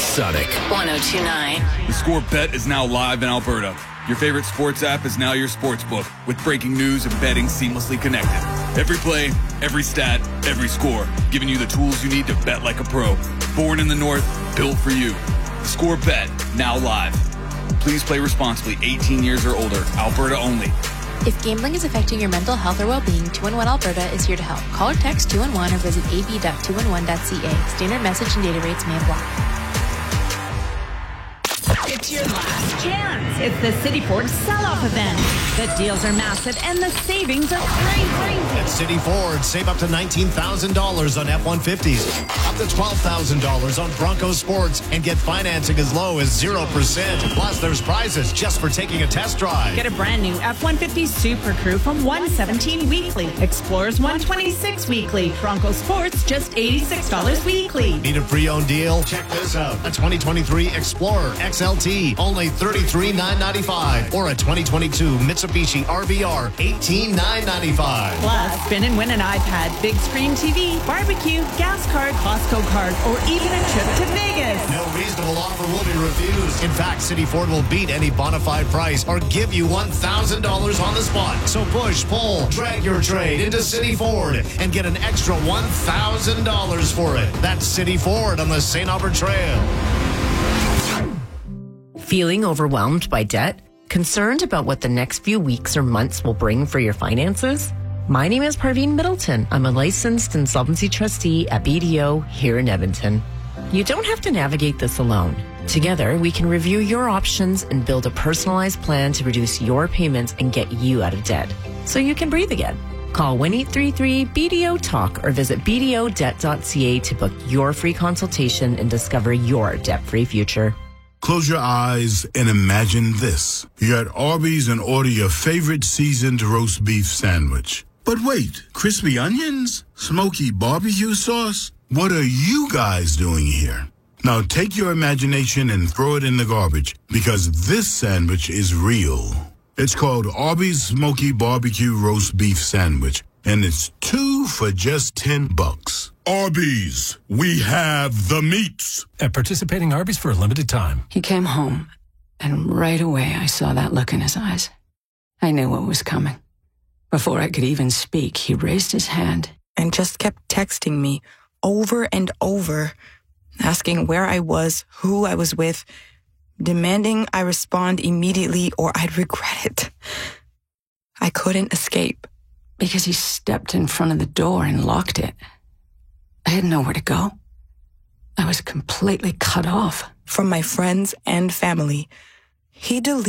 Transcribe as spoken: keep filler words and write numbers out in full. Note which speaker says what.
Speaker 1: Supersonic.
Speaker 2: one oh two point nine.
Speaker 3: The Score Bet is now live in Alberta. Your favorite sports app is now your sports book, with breaking news and betting seamlessly connected. Every play, every stat, every score, giving you the tools you need to bet like a pro. Born in the North, built for you. The Score Bet, now live. Please play responsibly, eighteen years or older, Alberta only.
Speaker 4: If gambling is affecting your mental health or well-being, two one one Alberta is here to help. Call or text two one one or visit a b dot two one one dot c a. Standard message and data rates may apply.
Speaker 5: It's your last chance. It's the City Ford sell-off event. The deals are massive and the savings are crazy.
Speaker 6: At City Ford, save up to nineteen thousand dollars on F one fifties, up to twelve thousand dollars on Bronco Sports, and get financing as low as zero percent. Plus, there's prizes just for taking a test drive.
Speaker 5: Get a brand new F one fifty Super Crew from one seventeen weekly. Explorers one twenty-six weekly. Bronco Sports just eighty-six dollars weekly.
Speaker 6: Need a pre-owned deal? Check this out. A twenty twenty-three Explorer X L T, only thirty-three thousand nine hundred ninety-five dollars, or a twenty twenty-two Mitsubishi R V R, eighteen thousand nine hundred ninety-five dollars.
Speaker 5: Plus, spin and win an iPad, big screen T V, barbecue, gas card, Costco card, or even a trip to Vegas.
Speaker 6: No reasonable offer will be refused. In fact, City Ford will beat any bona fide price or give you one thousand dollars on the spot. So push, pull, drag your trade into City Ford and get an extra one thousand dollars for it. That's City Ford on the Saint Albert Trail.
Speaker 7: Feeling overwhelmed by debt? Concerned about what the next few weeks or months will bring for your finances? My name is Parveen Middleton. I'm a licensed insolvency trustee at B D O here in Edmonton. You don't have to navigate this alone. Together, we can review your options and build a personalized plan to reduce your payments and get you out of debt, so you can breathe again. Call one eight three three B D O talk or visit b d o debt dot c a to book your free consultation and discover your debt-free future.
Speaker 8: Close your eyes and imagine this. You're at Arby's and order your favorite seasoned roast beef sandwich. But wait, crispy onions? Smoky barbecue sauce? What are you guys doing here? Now take your imagination and throw it in the garbage, because this sandwich is real. It's called Arby's Smoky Barbecue Roast Beef Sandwich, and it's two for just ten bucks. Arby's, we have the meats.
Speaker 1: At participating Arby's for a limited time.
Speaker 2: He came home, and right away I saw that look in his eyes. I knew what was coming. Before I could even speak, he raised his hand
Speaker 9: and just kept texting me over and over, asking where I was, who I was with, demanding I respond immediately or I'd regret it. I couldn't escape.
Speaker 2: because he stepped in front of the door and locked it. I had nowhere to go. I was completely cut off
Speaker 9: from my friends and family. He deleted